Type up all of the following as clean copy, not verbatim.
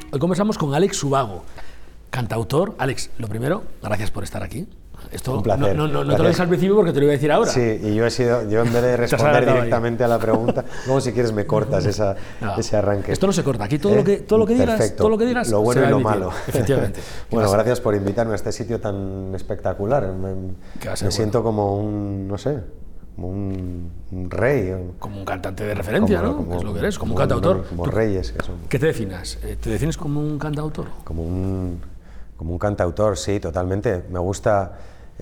Hoy conversamos con Alex Ubago, cantautor. Alex, lo primero, gracias por estar aquí. Esto un placer. No te lo dices al principio porque te lo iba a decir ahora. Sí, y yo en vez de responder directamente a la pregunta, luego si quieres me cortas ese arranque. Esto no se corta, aquí todo lo que digas, lo bueno y lo malo. Efectivamente. Bueno, gracias por invitarme a este sitio tan espectacular. Me siento como un, no sé, como un rey. Como un cantante de referencia, ¿no? Es lo que eres, como un cantautor. Como reyes que son. ¿Qué te defines? ¿Te defines como un cantautor? Como un cantautor, sí, totalmente. Me gusta...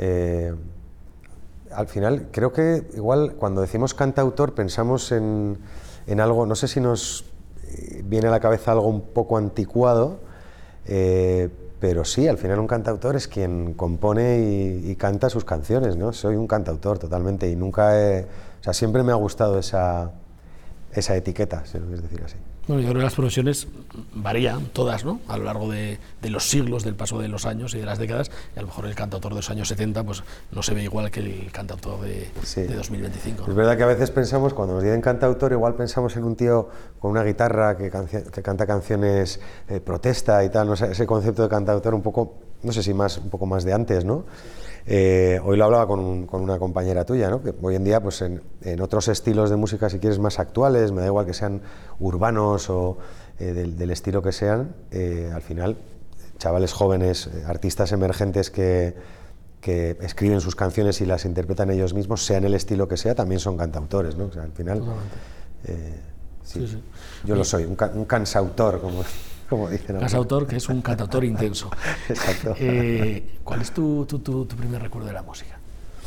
al final, creo que igual cuando decimos cantautor pensamos en algo, no sé si nos viene a la cabeza algo un poco anticuado, pero sí, al final un cantautor es quien compone y canta sus canciones, ¿no? Soy un cantautor totalmente y nunca o sea, siempre me ha gustado esa etiqueta, si lo quieres decir así. Bueno, yo creo que las profesiones varían todas, ¿no? A lo largo de los siglos, del paso de los años y de las décadas, y a lo mejor el cantautor de los años 70 pues no se ve igual que el cantautor de 2025, ¿no? Es verdad que a veces pensamos, cuando nos dicen cantautor, igual pensamos en un tío con una guitarra que canta canciones protesta y tal, ¿no? Ese concepto de cantautor un poco, no sé si un poco más de antes, ¿no? Hoy lo hablaba con una compañera tuya, ¿no? Que hoy en día, pues en otros estilos de música, si quieres, más actuales, me da igual que sean urbanos o del estilo que sean, al final, chavales jóvenes, artistas emergentes que escriben sus canciones y las interpretan ellos mismos, sea en el estilo que sea, también son cantautores, ¿no? O sea, al final, sí. Yo lo soy, un cansautor, como dicen. Cansautor, que es un cantautor intenso. Exacto. ¿Cuál es tu primer recuerdo de la música?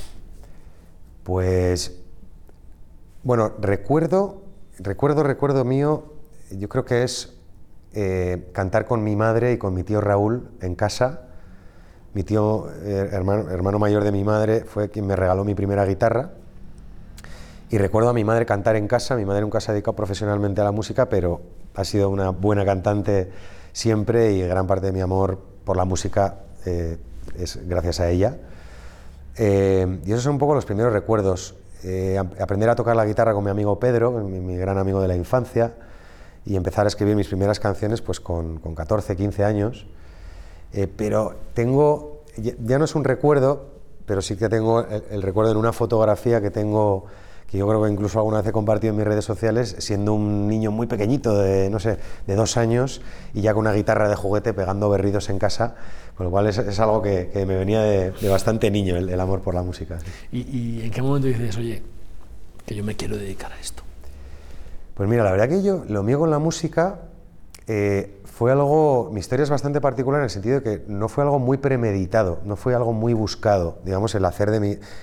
Pues, bueno, recuerdo mío, yo creo que es cantar con mi madre y con mi tío Raúl en casa. Mi tío, hermano mayor de mi madre, fue quien me regaló mi primera guitarra. Y recuerdo a mi madre cantar en casa. Mi madre nunca se ha dedicado profesionalmente a la música, pero ha sido una buena cantante siempre y gran parte de mi amor por la música es gracias a ella. Y esos son un poco los primeros recuerdos. Aprender a tocar la guitarra con mi amigo Pedro, mi gran amigo de la infancia, y empezar a escribir mis primeras canciones pues con 14, 15 años. Pero tengo, ya no es un recuerdo, pero sí que tengo el recuerdo en una fotografía que tengo, que yo creo que incluso alguna vez he compartido en mis redes sociales, siendo un niño muy pequeñito, de 2 años, y ya con una guitarra de juguete pegando berridos en casa, con lo cual es algo que me venía de bastante niño, el amor por la música. ¿Y en qué momento dices, oye, que yo me quiero dedicar a esto? Pues mira, la verdad que lo mío con la música fue algo, mi historia es bastante particular en el sentido de que no fue algo muy premeditado, no fue algo muy buscado, digamos, el hacer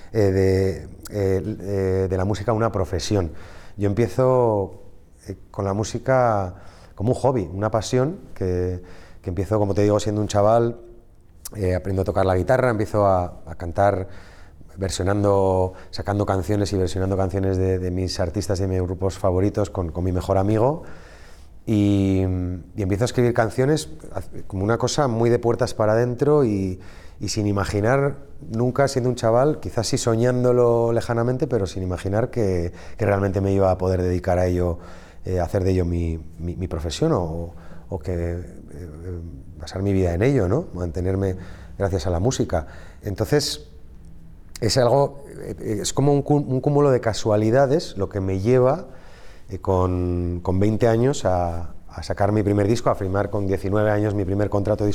de la música una profesión. Yo empiezo con la música como un hobby, una pasión, que empiezo, como te digo, siendo un chaval, aprendo a tocar la guitarra, empiezo a cantar sacando canciones y versionando canciones de mis artistas y de mis grupos favoritos con mi mejor amigo. Y empiezo a escribir canciones como una cosa muy de puertas para adentro y sin imaginar nunca, siendo un chaval, quizás sí soñándolo lejanamente, pero sin imaginar que realmente me iba a poder dedicar a ello, a hacer de ello mi profesión o que basar mi vida en ello, ¿no? Mantenerme gracias a la música. Entonces, es como un cúmulo de casualidades lo que me lleva con 20 años a sacar mi primer disco, a firmar con 19 años mi primer contrato